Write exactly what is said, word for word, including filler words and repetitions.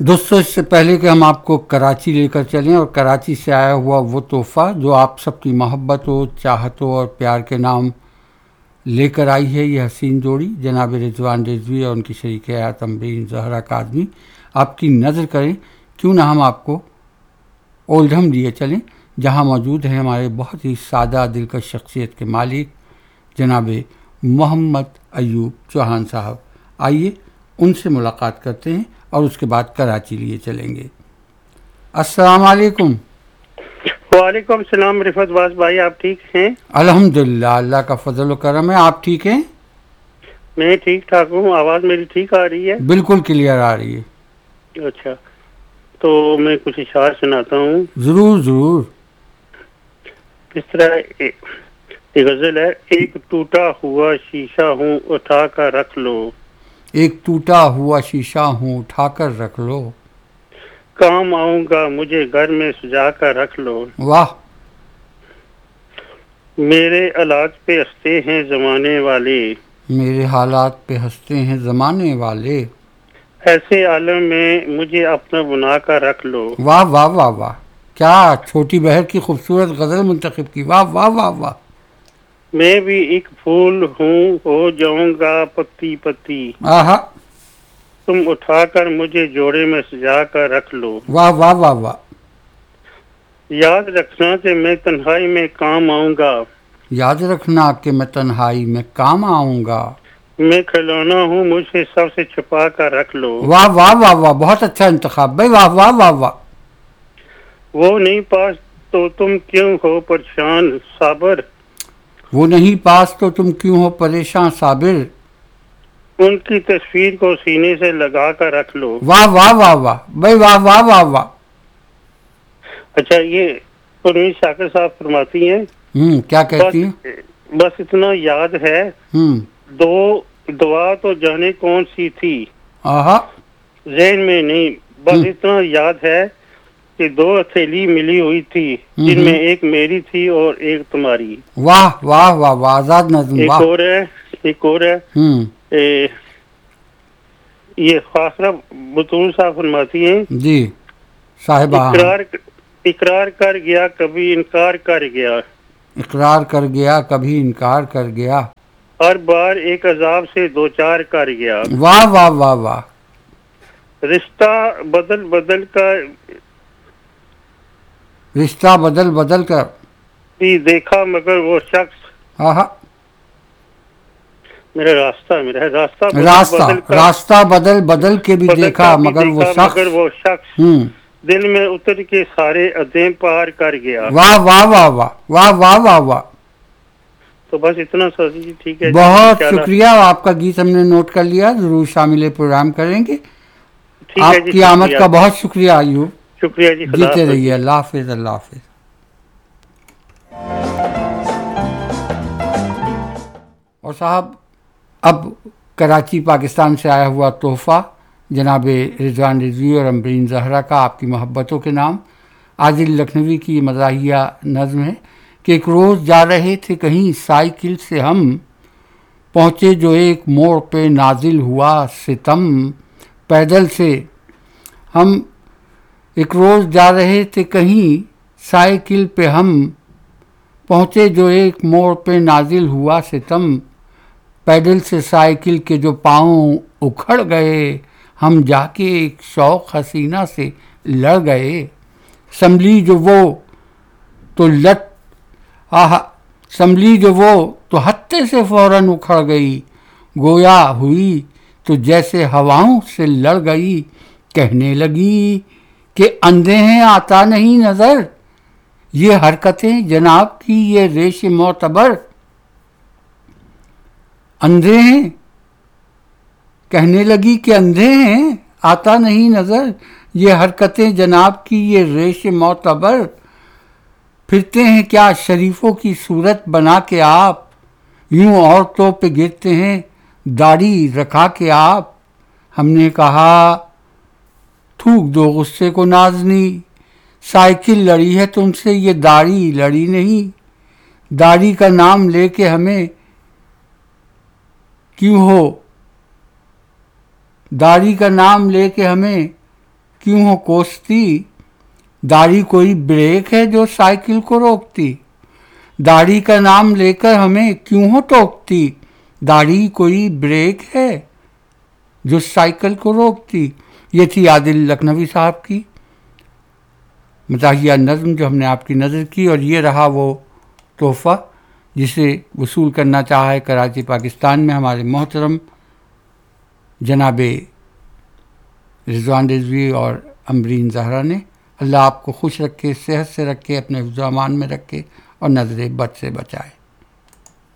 دوستوں، اس سے پہلے کہ ہم آپ کو کراچی لے کر چلیں اور کراچی سے آیا ہوا وہ تحفہ جو آپ سب کی محبتوں، چاہتوں اور پیار کے نام لے کر آئی ہے، یہ حسین جوڑی جناب رضوان رضوی اور ان کی شریک حیات امبرین زہرا کاظمی، آپ کی نظر کریں کیوں نہ ہم آپ کو اولڈھم لیے چلیں، جہاں موجود ہیں ہمارے بہت ہی سادہ دلکش شخصیت کے مالک جناب محمد ایوب چوہان صاحب۔ آئیے ان سے ملاقات کرتے ہیں اور اس کے بعد کراچی لیے چلیں گے۔ السلام علیکم۔ وعلیکم السلام رفت باز بھائی، آپ ٹھیک ہیں؟ الحمدللہ، اللہ کا فضل و کرم ہے۔ آپ ٹھیک ہیں؟ میں ٹھیک ٹھاک ہوں۔ آواز میری ٹھیک آ رہی ہے؟ بالکل کلیئر آ رہی ہے۔ اچھا، تو میں کچھ اشعار سناتا ہوں۔ ضرور ضرور۔ اس طرح ایک غزل ہے: ایک ٹوٹا ہوا شیشہ ہوں اٹھا کر رکھ لو، ایک ٹوٹا ہوا شیشہ ہوں اٹھا کر رکھ لو، کام آؤں گا مجھے گھر میں سجا کر رکھ لو، واہ، میرے حالات پہ ہنستے ہیں زمانے والے، میرے حالات پہ ہنستے ہیں زمانے والے، ایسے عالم میں مجھے اپنا بنا کر رکھ لو۔ واہ واہ واہ واہ، کیا چھوٹی بہر کی خوبصورت غزل منتخب کی، واہ واہ واہ واہ۔ میں بھی ایک پھول ہوں ہو جاؤں گا پتی پتی، آہا، تم اٹھا کر مجھے جوڑے میں سجا کر رکھ لو، واہ واہ واہ واہ۔ یاد رکھنا کہ میں تنہائی میں کام آؤں گا، یاد رکھنا کہ میں تنہائی میں کام آؤں گا، میں کھلونا ہوں مجھے سب سے چھپا کر رکھ لو۔ واہ واہ واہ واہ، بہت اچھا انتخاب بھائی، واہ واہ واہ واہ۔ وہ نہیں پاس تو تم کیوں ہو پریشان صابر، وہ نہیں پاس تو تم کیوں ہو پریشان صابر، ان کی تصویر کو سینے سے لگا کر رکھ لو۔ واہ واہ واہ واہ بھائی، واہ واہ واہ واہ۔ اچھا، یہ پروین شاکر صاحب فرماتی ہیں، ہوں، کیا کہتی ہیں؟ بس بس اتنا یاد ہے، ہوں، دو دعا تو جانے کون سی تھی، آہا، ذہن میں نہیں، بس اتنا یاد ہے کہ دو ہتھیلی ملی ہوئی تھی، جن میں ایک میری تھی اور ایک تمہاری۔ واہ واہ واہ واہ، آزاد نظم، ایک واہ۔ اور ہے ایک اور ہے ہوں، اے، یہ خاصرہ بطول صاحب فرماتی ہیں، جی صاحبہ، اقرار اقرار کر گیا کبھی انکار کر گیا، اقرار کر گیا کبھی انکار کر گیا، ہر بار ایک عذاب سے دو چار کر گیا، واہ واہ واہ واہ۔ رشتہ بدل بدل کر رشتہ بدل بدل کر بھی دیکھا مگر وہ شخص، آہا، میرا راستہ میرا راستہ بدل راستہ بدل کر راستہ بدل بدل کے بھی بدل دیکھا کر بھی مگر وہ دیکھا شخص، مگر وہ شخص ہوں، دل میں اتر کے سارے ادیم پار کر گیا۔ واہ واہ واہ واہ واہ واہ واہ واہ۔ تو بس اتنا سا جی، ٹھیک ہے جی، بہت انشاءاللہ۔ شکریہ، آپ کا گیت ہم نے نوٹ کر لیا، ضرور شامل پروگرام کریں گے۔ ٹھیک ہے آپ جی، کی آمد شکریہ کا بہت شکریہ ایوب، شکریہ جی، خدا جیتے حافظ رہیے، جی۔ اللہ حافظ، اللہ حافظ۔ اور صاحب، اب کراچی پاکستان سے آیا ہوا تحفہ جناب رضوان رضوی اور امبرین زہرا کا، آپ کی محبتوں کے نام، عادل لکھنوی کی مزاحیہ نظم ہے کہ ایک روز جا رہے تھے کہیں سائیکل سے ہم، پہنچے جو ایک موڑ پہ نازل ہوا ستم، پیدل سے ہم، ایک روز جا رہے تھے کہیں سائیکل پہ ہم، پہنچے جو ایک موڑ پہ نازل ہوا ستم، پیدل سے سائیکل کے جو پاؤں اکھڑ گئے، ہم جا کے ایک شوق حسینہ سے لڑ گئے، سنبھلی جو وہ تو لٹ آہا، سنبھلی جو وہ تو ہتے سے فوراً اکھڑ گئی، گویا ہوئی تو جیسے ہواؤں سے لڑ گئی، کہنے لگی کہ اندھے ہیں آتا نہیں نظر، یہ حرکتیں جناب کی یہ ریش معتبر، اندھے ہیں، کہنے لگی کہ اندھے ہیں آتا نہیں نظر، یہ حرکتیں جناب کی یہ ریش معتبر، پھرتے ہیں کیا شریفوں کی صورت بنا کے آپ، یوں عورتوں پہ گرتے ہیں داڑھی رکھا کے آپ، ہم نے کہا تھوک دو غصے کو نازنی، سائیکل لڑی ہے تم سے یہ داڑھی لڑی نہیں، داڑھی کا نام لے کے ہمیں کیوں ہو، داڑھی کا نام لے کے ہمیں کیوں ہو کوستی، داڑھی کوئی بریک ہے جو سائیکل کو روکتی، داڑھی کا نام لے کر ہمیں کیوں ہو ٹوکتی، داڑھی کوئی بریک ہے جو سائیکل کو روکتی۔ یہ تھی عادل لکھنوی صاحب کی مزاحیہ نظم جو ہم نے آپ کی نظر کی، اور یہ رہا وہ تحفہ جسے وصول کرنا چاہا ہے کراچی پاکستان میں ہمارے محترم جناب رضوان رضوی اور امبرین زہرا نے۔ اللہ آپ کو خوش رکھے، صحت سے رکھے، اپنے حفظ و امان میں رکھے اور نظر بد سے بچائے۔